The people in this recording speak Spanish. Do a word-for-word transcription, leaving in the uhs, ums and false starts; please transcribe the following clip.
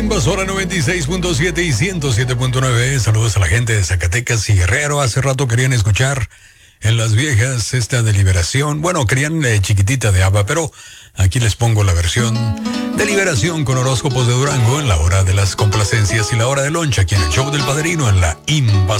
Invasora noventa y seis punto siete y ciento siete punto nueve. Saludos a la gente de Zacatecas y Guerrero. Hace rato querían escuchar en Las Viejas esta de Liberación. Bueno, querían eh, chiquitita de ABBA, pero aquí les pongo la versión de Liberación con horóscopos de Durango en la hora de las complacencias y la hora de loncha aquí en el show del Padrino en la Invasora.